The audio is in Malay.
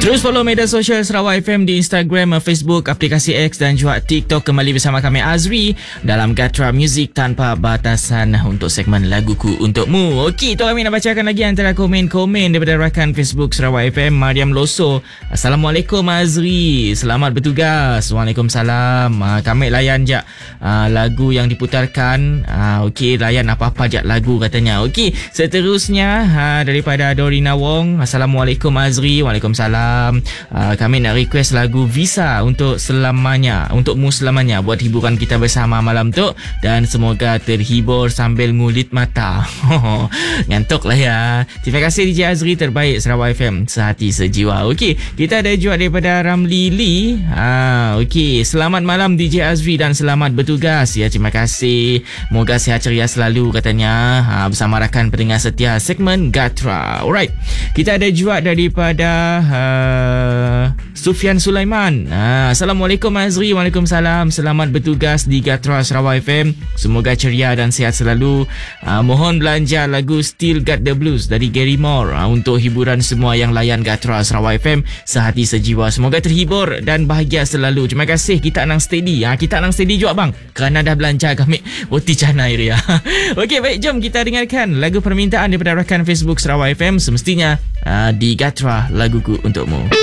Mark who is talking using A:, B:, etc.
A: Terus follow media sosial Sarawak FM di Instagram, Facebook, aplikasi X dan juga TikTok. Kembali bersama kami Azri dalam Gatra Music Tanpa Batasan untuk segmen Laguku Untukmu. Okey, tu kami nak bacakan lagi antara komen-komen daripada rakan Facebook Sarawak FM. Mariam Loso, Assalamualaikum Azri, selamat bertugas. Waalaikumsalam. Kami layan je lagu yang diputarkan. Okey, layan apa-apa je lagu katanya. Okey, seterusnya daripada Dorina Wong, Assalamualaikum Azri. Waalaikumsalam. Kami nak request lagu Visa untuk selamanya, untukmu selamanya, buat hiburan kita bersama malam tu, dan semoga terhibur sambil ngulit mata. Ngantuk lah ya. Terima kasih DJ Azri, terbaik Sarawak FM, sehati sejiwa. Okey, kita ada juga daripada Ramli Lee. Okey, selamat malam DJ Azri dan selamat bertugas. Ya, terima kasih. Moga sihat ceria selalu katanya, bersama rakan pendengar setia segmen Gatra. Alright, kita ada juga daripada Sufian Sulaiman. Assalamualaikum Azri. Waalaikumsalam. Selamat bertugas di Gatra Sarawak FM. Semoga ceria dan sihat selalu. Mohon belanja lagu Still Got the Blues dari Gary Moore untuk hiburan semua yang layan Gatra Sarawak FM, sehati sejiwa. Semoga terhibur dan bahagia selalu. Terima kasih. Kita nang steady. Kita nang steady juga bang, kerana dah belanja kami roti canai dia. Okey, baik, jom kita dengarkan lagu permintaan daripada rakan Facebook Sarawak FM, semestinya di Gatra Laguku Untukmu.